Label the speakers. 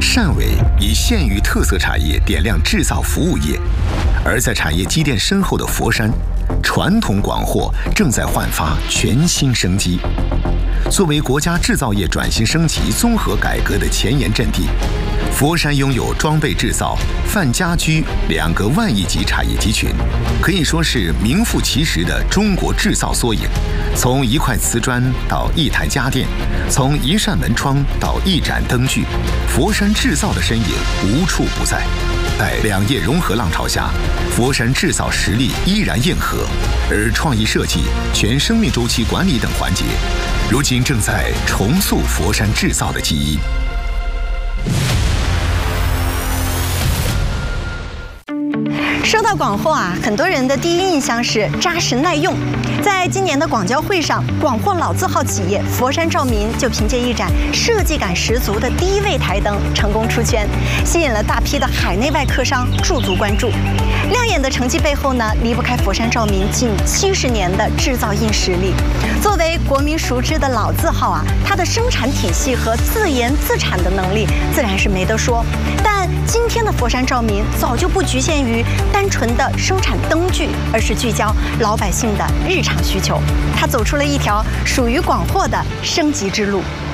Speaker 1: 汕尾以县域特色产业点亮制造服务业，而在产业积淀深厚的佛山，传统广货正在焕发全新生机。作为国家制造业转型升级、综合改革的前沿阵地，佛山拥有装备制造、泛家居2个万亿级产业集群，可以说是名副其实的中国制造缩影。从一块瓷砖到一台家电，从一扇门窗到一盏灯具，佛山制造的身影无处不在。在2业融合浪潮下，佛山制造实力依然硬核，而创意设计、全生命周期管理等环节，如今正在重塑佛山制造的基因。
Speaker 2: 说到广货啊，很多人的第一印象是扎实耐用。在今年的广交会上，广货老字号企业佛山照明就凭借一盏设计感十足的低位台灯成功出圈，吸引了大批的海内外客商驻足关注。亮眼的成绩背后呢，离不开佛山照明近70年的制造硬实力。作为国民熟知的老字号啊，它的生产体系和自研自产的能力自然是没得说。但今天的佛山照明早就不局限于单纯的生产灯具，而是聚焦老百姓的日常需求。它走出了一条属于广货的升级之路。